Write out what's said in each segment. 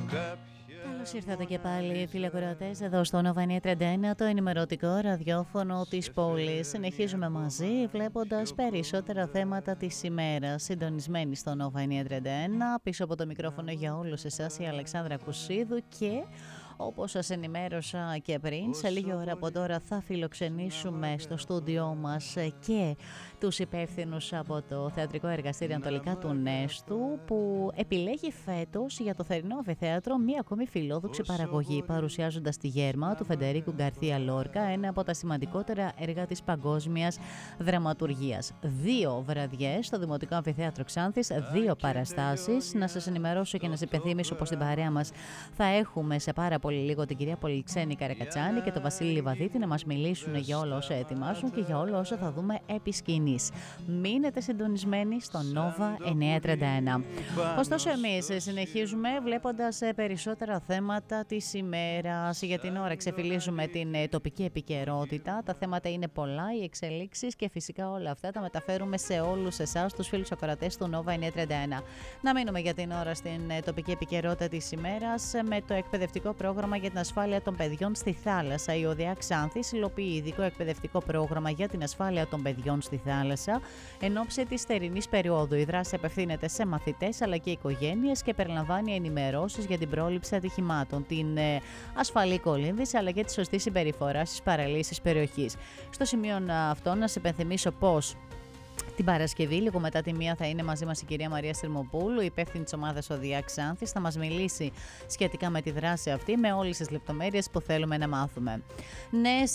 Καλώς ήρθατε και πάλι, φίλοι ακροατές, εδώ στο Nova 931, το ενημερωτικό ραδιόφωνο της πόλης. Συνεχίζουμε μαζί, βλέποντας περισσότερα θέματα της ημέρας. Συντονισμένοι στο Nova 931, πίσω από το μικρόφωνο για όλους εσάς η Αλεξάνδρα Κουσίδου και... όπως σας ενημέρωσα και πριν, σε λίγη ώρα από τώρα θα φιλοξενήσουμε στο στούντιό μας και τους υπεύθυνους από το Θεατρικό Εργαστήριο Ανατολικά του Νέστου, που επιλέγει φέτος για το θερινό αμφιθέατρο μία ακόμη φιλόδοξη παραγωγή, παρουσιάζοντας τη Γέρμα του Φεντερίκου Γκαρθία Λόρκα, ένα από τα σημαντικότερα έργα της παγκόσμιας δραματουργίας. 2 βραδιές στο Δημοτικό Αμφιθέατρο Ξάνθης, 2 παραστάσεις. Να σας ενημερώσω και να σας υπενθυμίσω πως στην παρέα μας θα έχουμε σε πάρα πολύ λίγο την κυρία Πολυξένη Καρακατσάνη και τον Βασίλη Λιβαδίτη να μας μιλήσουν για όλα όσα ετοιμάζουν και για όλα όσα θα δούμε επί σκηνής. Μείνετε συντονισμένοι στο Nova 931. Ωστόσο, εμείς συνεχίζουμε βλέποντας περισσότερα θέματα της ημέρας. Για την ώρα ξεφυλίζουμε την τοπική επικαιρότητα. Τα θέματα είναι πολλά, οι εξελίξεις και φυσικά όλα αυτά τα μεταφέρουμε σε όλους εσάς, τους φίλους ακροατές του Nova 931. Να μείνουμε για την ώρα στην τοπική επικαιρότητα της ημέρας με το εκπαιδευτικό πρόγραμμα για την ασφάλεια των παιδιών στη θάλασσα. Η ΟΔΕΑ Ξάνθης υλοποιεί ειδικό εκπαιδευτικό πρόγραμμα για την ασφάλεια των παιδιών στη θάλασσα εν ώψη της θερινής περίοδου. Η δράση απευθύνεται σε μαθητές αλλά και οικογένειες και περιλαμβάνει ενημερώσεις για την πρόληψη ατυχημάτων, την ασφαλή κολύμβηση αλλά και τη σωστή συμπεριφορά στις παραλίες της περιοχής. Στο σημείο αυτό, να σας υπενθυμίσω πως την Παρασκευή, λίγο μετά τη 1, θα είναι μαζί μας η κυρία Μαρία Συρμοπούλου, υπεύθυνη της ομάδας ΟΔΕΑ Ξάνθης. Θα μας μιλήσει σχετικά με τη δράση αυτή, με όλες τις λεπτομέρειες που θέλουμε να μάθουμε. Νέες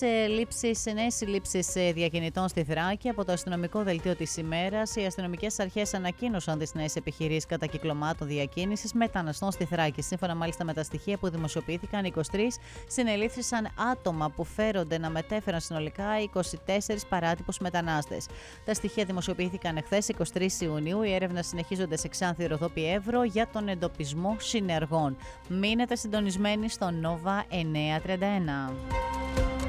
συλλήψεις διακινητών στη Θράκη από το αστυνομικό δελτίο της ημέρας. Οι αστυνομικές αρχές ανακοίνωσαν τις νέες επιχειρήσεις κατακυκλωμάτων διακίνησης μεταναστών στη Θράκη. Σύμφωνα μάλιστα με τα στοιχεία που δημοσιοποιήθηκαν, 23 συνελήφθησαν άτομα που φέρονται να μετέφεραν συνολικά 24 παράτυπους μετανάστες. Τα στοιχεία δημοσιοποιήθηκαν εχθές 23 Ιουνίου. Οι έρευνες συνεχίζονται σε Ξάνθη, Ροδόπη, Εύρο για τον εντοπισμό συνεργών. Μείνετε συντονισμένοι στο Nova 931.